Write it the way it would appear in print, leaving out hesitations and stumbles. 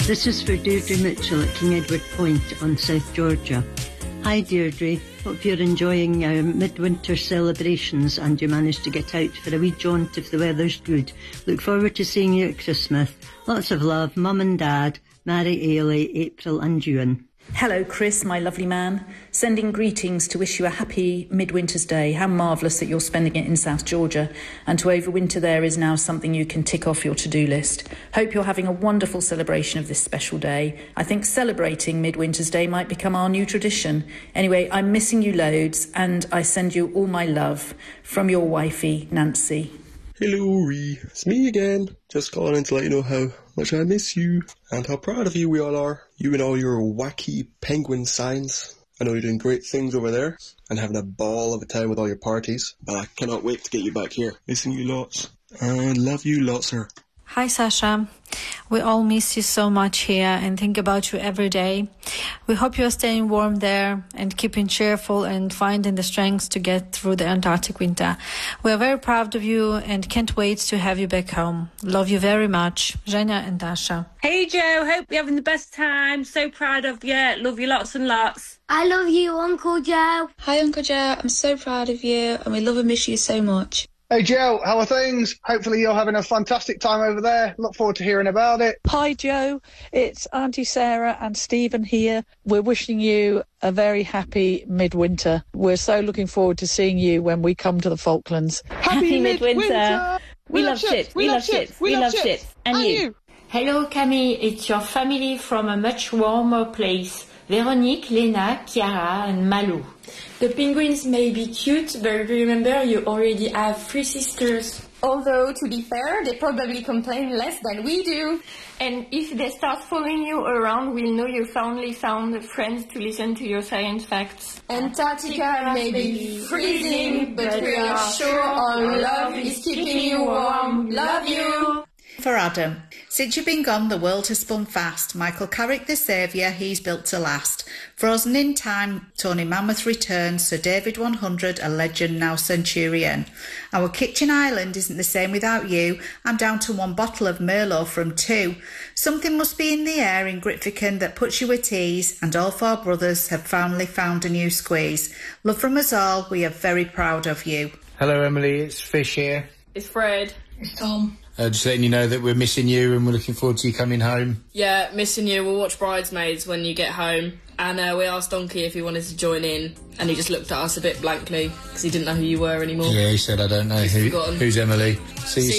This is for Deirdre Mitchell at King Edward Point on South Georgia. Hi Deirdre, hope you're enjoying our midwinter celebrations and you managed to get out for a wee jaunt if the weather's good. Look forward to seeing you at Christmas. Lots of love, Mum and Dad, Mary, Ailey, April and Ewan. Hello, Chris, my lovely man. Sending greetings to wish you a happy midwinter's day. How marvellous that you're spending it in South Georgia. And to overwinter there is now something you can tick off your to-do list. Hope you're having a wonderful celebration of this special day. I think celebrating midwinter's day might become our new tradition. Anyway, I'm missing you loads and I send you all my love from your wifey, Nancy. Hello, Ree. It's me again. Just calling in to let you know how much I miss you and how proud of you we all are. You and all your wacky penguin signs. I know you're doing great things over there and having a ball of a time with all your parties, but I cannot wait to get you back here. Missing you lots. And love you lots, sir. Hi, Sasha. We all miss you so much here and think about you every day. We hope you're staying warm there and keeping cheerful and finding the strength to get through the Antarctic winter. We're very proud of you and can't wait to have you back home. Love you very much. Zhenya and Dasha. Hey, Joe. Hope you're having the best time. So proud of you. Love you lots and lots. I love you, Uncle Joe. Hi, Uncle Joe. I'm so proud of you and we love and miss you so much. Hey Joe, how are things? Hopefully you're having a fantastic time over there. Look forward to hearing about it. Hi Joe, it's Auntie Sarah and Stephen here. We're wishing you a very happy midwinter. We're so looking forward to seeing you when we come to the Falklands. Happy midwinter. We love shit. We love shit. We love shit. And you. Hello Camille, it's your family from a much warmer place. Veronique, Lena, Chiara and Malou. The penguins may be cute, but remember you already have 3 sisters. Although, to be fair, they probably complain less than we do. And if they start following you around, we'll know you finally found friends to listen to your science facts. Antarctica may be freezing, but we are sure our love is keeping you warm. Love you! For Adam. Since you've been gone, the world has spun fast. Michael Carrick, the saviour, he's built to last. Frozen in time, Tony Mammoth returns, Sir David 100, a legend, now centurion. Our kitchen island isn't the same without you. I'm down to 1 bottle of Merlot from 2. Something must be in the air in Grytviken that puts you at ease, and all 4 brothers have finally found a new squeeze. Love from us all, we are very proud of you. Hello Emily, it's Fish here. It's Fred. It's Tom. Just letting you know that we're missing you and we're looking forward to you coming home. Yeah, missing you. We'll watch Bridesmaids when you get home. And we asked Donkey if he wanted to join in, and he just looked at us a bit blankly because he didn't know who you were anymore. Yeah, he said, I don't know who's Emily. See you